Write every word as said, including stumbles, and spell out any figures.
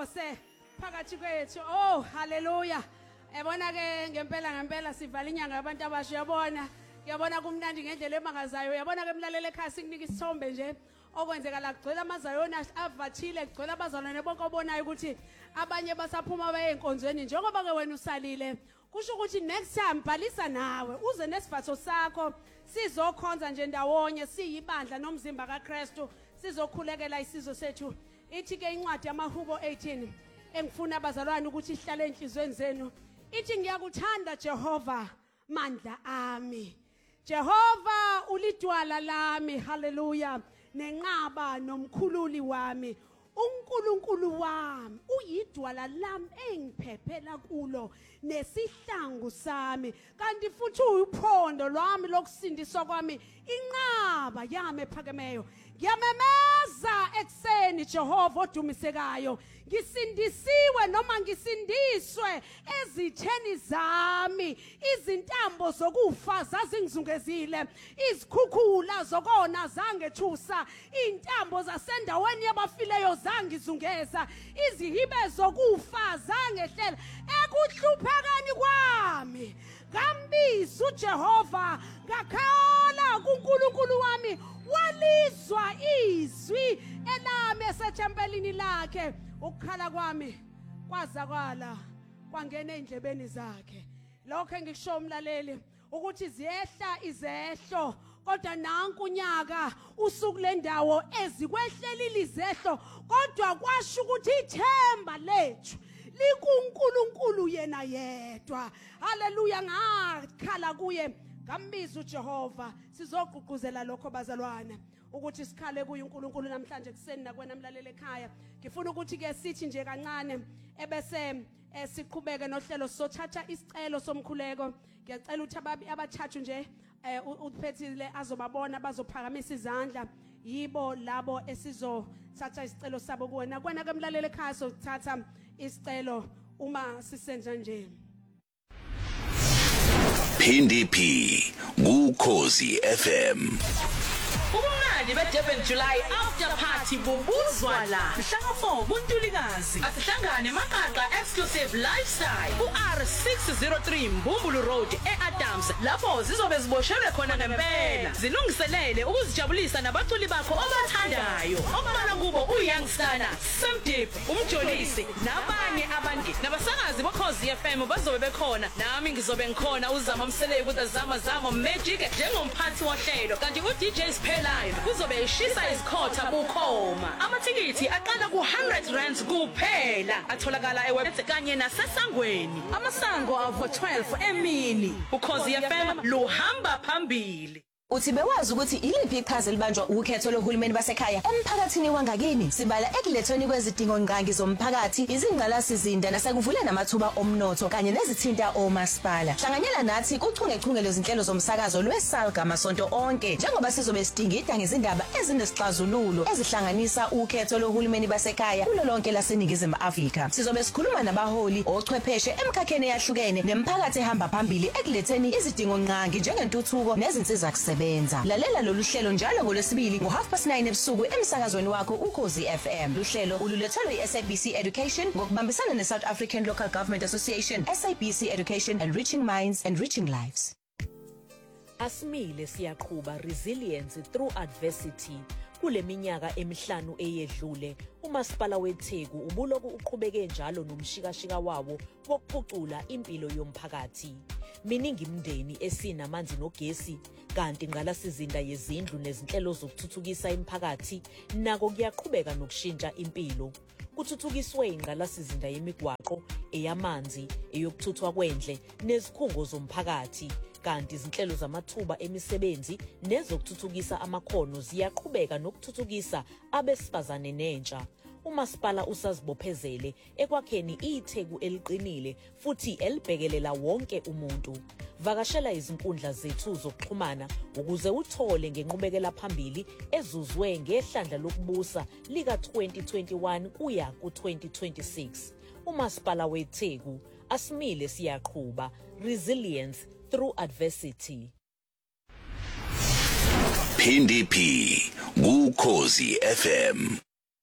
Sibonise phakathi kwethu. Oh hallelujah. Ebona ke ngempela ngempela sivala inyanga yabantu abasha yabona. Yabona kumnandi ngendlela emangazayo. Yabona ke emlalele ekhaya sikunika isithombe nje. Okwenzeka la kugcwele amazayona avathile kugcwele abazalwane bonke obonayo ukuthi abanye basaphuma baye enkonzweni njengoba ke wena usalile. Kusho ukuthi next time bhalisa nawe uze nesifatho sakho sizokhonza nje ndawonye siyibandla nomzimba kaKristu sizokhulekela isizwe sethu. Ithi ke incwadi yamaHubo eighteen engifuna abazalwane ukuthi ihlale enhlizweni zenu. Ithi ngiyakuthanda Jehova mandla ami. Jehova ulidwala lami. Hallelujah. Nenqaba nomkhululi wami. uNkulunkulu wami uyidwala lami engiphephela kulo nesihlangu sami kanti futhi uyiphondo lwami lokusindiswa kwami inqaba yami ephakemeyo. Ngiyamemeza ekseni Jehova odumisekayo ngisindisiwe noma ngisindiswe ezitheni zami izintambo zokufa zazingizungezile izikhukhula zokona zangethusa intambo zasendaweni yabafileyo zangizungeza izihibe zokufa zangehlela ekuhluphekani kwami ngambiza uJehova ngakhala kuNkulunkulu wami walizwa izwi elami esethempelini lakhe ukukhala kwami kwazakala kwangena endlebeni zakhe. Lokho engikusho umlaleli ukuthi ziyehla izehlo kodwa nanku unyaka usuku lendawo ezikwehlela izehlo kodwa kwasho ukuthi ithemba lethu likuNkulunkulu yena yedwa. Haleluya. Ngakhala kuye ngambiza uJehova. Sizogqugquzela lokho bazalwana ukuthi sikhale kuye uNkulunkulu namhlanje kuseni nakwena mlalele ekhaya. Ngifuna ukuthi ke sithi nje kancane ebese siqhubeke nohlelo sothatha isicelo somkhuleko. Ngiyacela ukuthi ababi abathathu nje uphethile azobabona bazophakamisa izandla yibo labo esizothatha isicelo sabo kuwena. Kwena ke mlalele ekhaya sothatha isicelo uma sisenza nje. P N D P Ukhozi F M. Ubungani beDurban July after party bubuzwa la mhla four kuNtulikazi asihlangane maqaqa exclusive lifestyle uR six oh three Mbumbulu Road eAdams lapho zizobe ziboshelwe khona ngempela zilungiselele ukuzijabulisa nabaculi bakho obathandayo obala kubo uYoungstana Samdip umjolisi nabanye abandi nabasakazi bokhozi F M bazobe bekhona nami ngizobe ngikhona uzama umsele ukuthi zama zama magic njengomphathi wohlelo kanti u D J Spela live kuzobe ishisa izikhotha bukhoma. Amathikithi aqala ku one hundred rand kuphela atholakala ewebsite kanye nasesangweni. Amasango avo twelve emini. Ukhozi F M luhamba phambili. Uthi bewazi ukuthi iliphi iqhaza libanjwa ukhetho lohulumeni basekhaya emphakathini wangakini sibala ekulethweni kwezidingo nqangi zomphakathi izingqalasizinda nasekuvule namathuba omnotho kanye nezithinta omasipala. Hlanganyela nathi kuchungechunge lezinhlelo zomsakazo lweSalga amasonto onke njengoba sizobe sidingida ngezindaba ezinesixazululo ezihlanganisa ukhetho lohulumeni basekhaya kulo lonke laseNingizimu Afrika. Sizobe sikhuluma nabaholi ochwepheshe emkhakheni yahlukene nemphakathi ehamba phambili ekuletheni izidingo nqangi njengentuthuko nezinsiza kusebenza. Lalela lolu hlelo njalo ngolwesibili ngo half past nine ebusuku emsakazweni wakho Ukhozi F M. Luhlelo ululethelwe yi-S A B C Education ngokubambisana ne-South African Local Government Association, S A B C Education, Enriching Minds, Enriching Lives. Asimile siyaqhuba resilience through adversity. Kule minyaka emihlanu eyedlule umasipala weTheku ubuloku uqhubeke njalo nomshikashika wawo wokuphucula impilo yomphakathi. Miningi imndeni esinamanzi nogesi kanti ingqalasizinda yezindlu nezinhlelo zokuthuthukisa imiphakathi nako kuyaqhubeka nokushintsha impilo. Kuthuthukiswe ingqalasizinda yemigwaqo eyamanzi eyokuthuthwa kwendle nezikhungo zomphakathi kanti izinhlelo zamathuba emisebenzi nezokuthuthukisa amakhono ziyaqhubeka nokuthuthukisa abesifazane nentsha. Umasipala usazibophezele ekwakheni iTheku eliqinile futhi elibhekelela wonke umuntu. Vakashela izinkundla zethu zokuxhumana ukuze uthole ngenqubekela phambili ezuzwe ngehlandla lokubusa lika twenty twenty-one kuya ku twenty twenty-six. Umasipala weTheku asimile siyaqhuba resilience through adversity. P N D P Ukhozi F M.